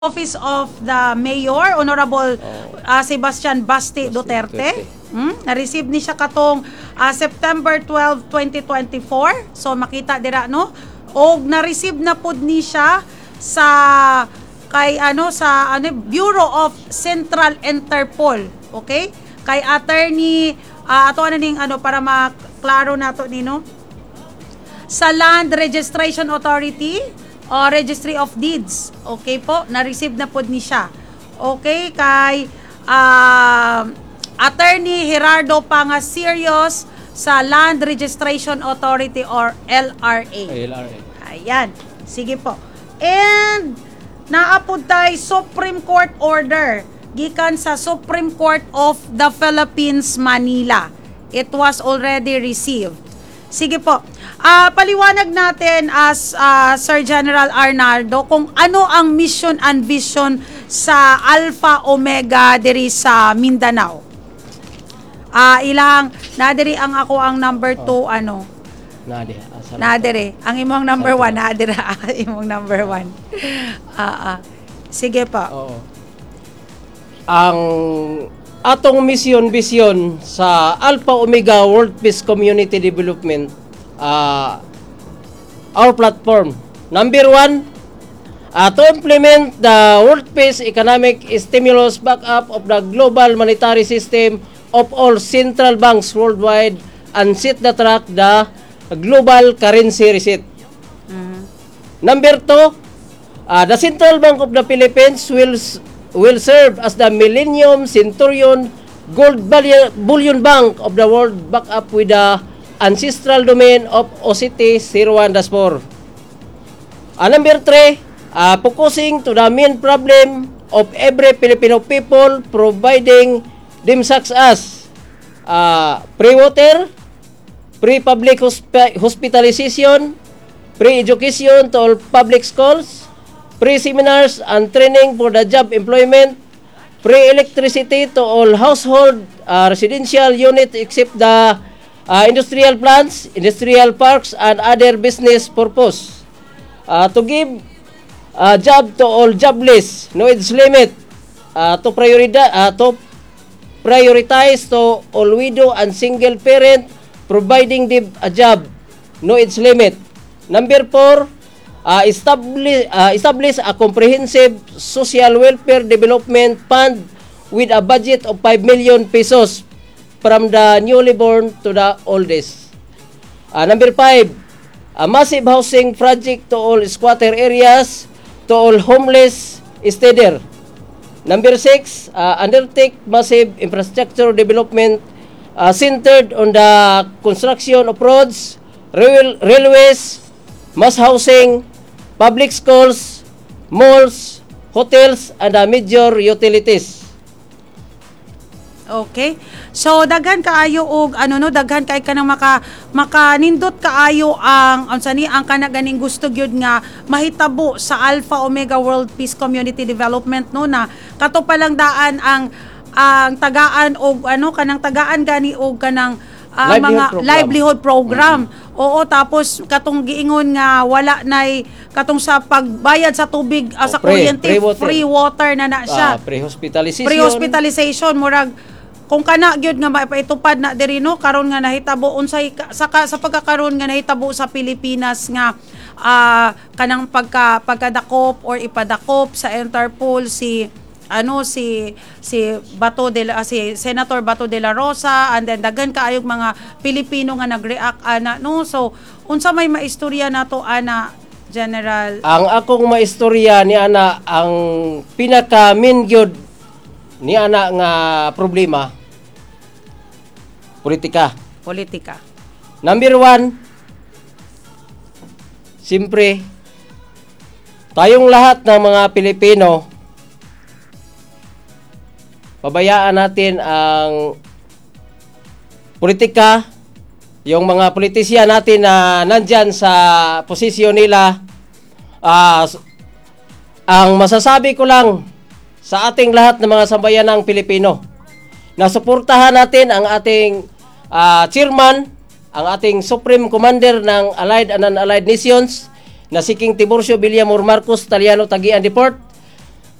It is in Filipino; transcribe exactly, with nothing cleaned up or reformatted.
Office of the Mayor, Honorable uh, Sebastian Basti Duterte. Hmm? Na-receive ni siya katong uh, September twelfth, twenty twenty-four. So makita dira no. O na-receive na pud ni siya sa kay ano sa ano Bureau of Central Interpol. Okay? Kay attorney uh, ato na ning ano para maklaro nato nino. Sa Land Registration Authority o Registry of Deeds. Okay po, na-receive na po ni siya. Okay, kay uh, Attorney Gerardo Pangasirios sa Land Registration Authority or L R A. L R A. Ayan, sige po. And naapod tayo Supreme Court order gikan sa Supreme Court of the Philippines, Manila. It was already received. Sige po. Uh, paliwanag natin as uh, Sir General Arnaldo kung ano ang mission and vision sa Alpha Omega diri sa Mindanao. Uh, ilang nadiri ang ako ang number two oh. ano? Nadiri. Nadiri. Ang imong number one nadira imong number one. Ah uh, uh. Sige pa. Oo. Ang atong mission vision sa Alpha Omega World Peace Community Development, uh, our platform number one, uh, to implement the world peace economic stimulus backup of the global monetary system of all central banks worldwide and set the track the global currency reset. Mm-hmm. Number two, uh, the Central Bank of the Philippines will will serve as the Millennium Centurion Gold Bullion Bank of the world, back up with the ancestral domain of O C T zero one dash four. Uh, number three, uh, focusing to the main problem of every Filipino people, providing them such as uh, free water, free public hosp- hospitalization, free education to all public schools, free seminars and training for the job employment, free electricity to all household uh, residential units except the uh, industrial plants, industrial parks, and other business purpose. Uh, to give uh, job to all jobless, no age limit. Uh, to, prioritize, uh, to prioritize to all widow and single parent, providing them a job, no age limit. Number four, Uh, establish, uh, establish a comprehensive social welfare development fund with a budget of five million pesos from the newly born to the oldest. Uh, number five, a massive housing project to all squatter areas, to all homeless stay there. Number six, uh, undertake massive infrastructure development uh, centered on the construction of roads, rail, railways, mass housing, public schools, malls, hotels, and uh, major utilities. Okay. So daghan kaayo og ano no daghan kay kanang maka makanindot kaayo ang unsa ni ang kana ganing gusto gyud nga mahitabo sa Alpha Omega World Peace Community Development no na kato pa lang daan ang ang tagaan og ano kanang tagaan gani og kanang uh, livelihood mga program. livelihood program. Mm-hmm. Oo, tapos katong giingon nga wala nay katong sa pagbayad sa tubig uh, sa oh, pre, kuryente, free water. free water na na siya. Uh, pre-hospitalization. Pre-hospitalization murag kung kana gyud nga maipatupad na diri no karon nga nahitabo unsay sa sa pagkakaroon nga nahitabo sa Pilipinas nga uh, kanang pagka pagkadakop or ipadakop sa Interpol si ano si si Bato de la, si Senator Bato de la Rosa, and then daghan kaayog mga Pilipino nga nag-react ana no. So unsa may maistorya nato ana General? Ang akong maistorya ni ana ang pinaka main gyud ni ana nga problema politika. Politika. Number one, siyempre tayong lahat ng mga Pilipino, pabayaan natin ang politika, yung mga politisyan natin na nandyan sa posisyon nila. Uh, ang masasabi ko lang sa ating lahat ng mga sambayanang Pilipino, na suportahan natin ang ating uh, chairman, ang ating Supreme Commander ng Allied and Non-Allied Nations, na si King Tiburcio Villamor Marcos Taliano Tagian Deport,